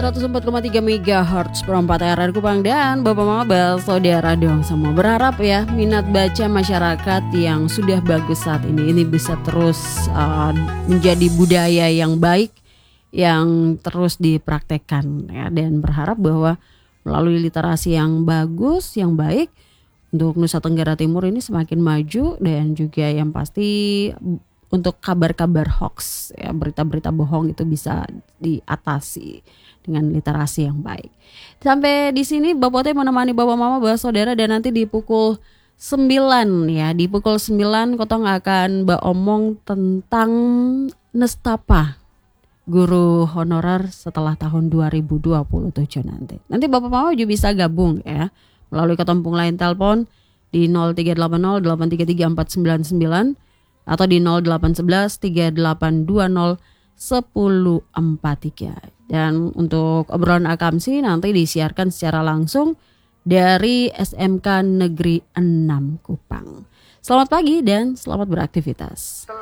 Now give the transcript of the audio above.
104,3 MHz perempat RR Kupang dan Bapak Mama saudara dong semua. Berharap ya minat baca masyarakat yang sudah bagus saat ini bisa terus menjadi budaya yang baik yang terus dipraktekkan ya, dan berharap bahwa melalui literasi yang bagus, yang baik untuk Nusa Tenggara Timur ini semakin maju, dan juga yang pasti untuk kabar-kabar hoax ya, berita-berita bohong itu bisa diatasi dengan literasi yang baik. Sampai di sini Bapak Teh menemani Bapak Mama saudara, dan nanti di pukul 9 ya, di pukul 9 Kotong akan omong tentang nestapa guru honorer setelah tahun 2027 nanti. Nanti Bapak Mama juga bisa gabung ya melalui ketempung lain telepon di 0380 833 499 atau di 0811 3820 1043. Dan untuk obrolan akamsi nanti disiarkan secara langsung dari SMK Negeri 6 Kupang. Selamat pagi dan selamat beraktivitas.